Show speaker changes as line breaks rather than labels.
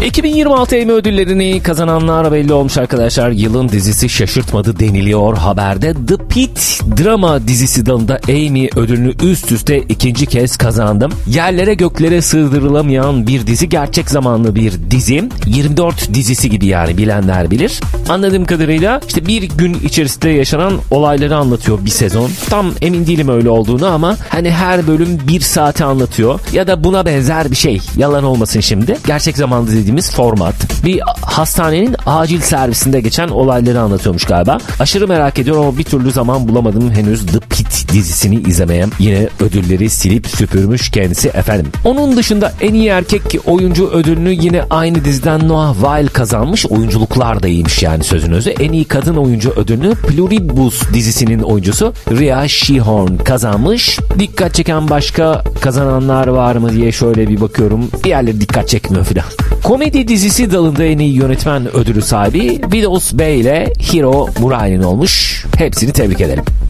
2026 Emmy ödüllerini kazananlar belli olmuş arkadaşlar. Yılın dizisi şaşırtmadı deniliyor haberde. The Pitt drama dizisi dalında Emmy ödülünü üst üste ikinci kez kazandım. Yerlere göklere sığdırılamayan bir dizi, gerçek zamanlı bir dizi. 24 dizisi gibi yani, bilenler bilir. Anladığım kadarıyla işte bir gün içerisinde yaşanan olayları anlatıyor bir sezon. Tam emin değilim öyle olduğunu ama hani her bölüm 1 saati anlatıyor. Ya da buna benzer bir şey. Yalan olmasın şimdi. Gerçek zamanlı dediğimiz format. Bir hastanenin acil servisinde geçen olayları anlatıyormuş galiba. Aşırı merak ediyorum ama bir türlü zaman bulamadım henüz The Pitt dizisini izlemeye. Yine ödülleri silip süpürmüş kendisi efendim. Onun dışında en iyi erkek oyuncu ödülünü yine aynı diziden Noah Weil kazanmış. Oyunculuklar da iyiymiş yani, sözün özü. En iyi kadın oyuncu ödülünü Pluribus dizisinin oyuncusu Rhea Seehorn kazanmış. Dikkat çeken başka kazananlar var mı diye şöyle bir bakıyorum. Bir yerleri dikkat çekmiyor filan. Komedi dizisi dalında en iyi yönetmen ödülü sahibi Widows Bey ile Hiro Murainen olmuş. Hepsini tebrik ederim.